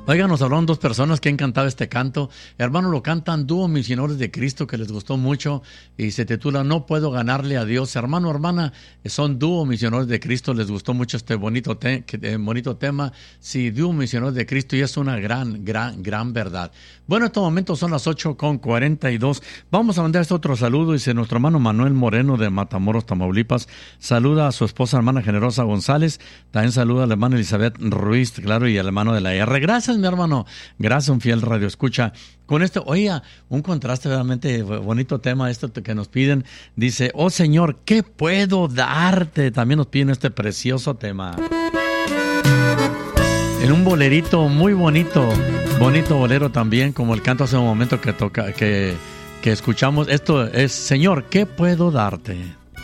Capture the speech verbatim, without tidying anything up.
Oigan, nos hablaron dos personas que han cantado este canto. Hermano, lo cantan Dúo Misioneros de Cristo, que les gustó mucho, y se titula No puedo ganarle a Dios. Hermano, hermana, son Dúo Misioneros de Cristo, les gustó mucho este bonito, te eh, bonito tema. Sí, Dúo Misioneros de Cristo, y es una gran, gran, gran verdad. Bueno, en estos momentos son las ocho con cuarenta y dos. Vamos a mandar este otro saludo. Dice nuestro hermano Manuel Moreno de Matamoros, Tamaulipas. Saluda a su esposa, hermana Generosa González. También saluda a la hermana Elizabeth Ruiz, claro, y al hermano de la R. Gracias, mi hermano. Gracias, un fiel radio escucha. Con esto, oiga, un contraste realmente bonito tema, esto que nos piden. Dice, oh Señor, ¿qué puedo darte? También nos piden este precioso tema. En un bolerito muy bonito, bonito bolero también, como el canto hace un momento que toca, que, que escuchamos. Esto es, Señor, ¿qué puedo darte?